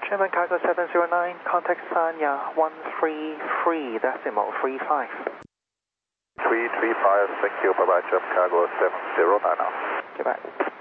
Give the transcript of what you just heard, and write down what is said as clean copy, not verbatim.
German Cargo 709, contact Sanya 133, decimal 35. 335, thank you, bye-bye, German Cargo 709 now. Goodbye.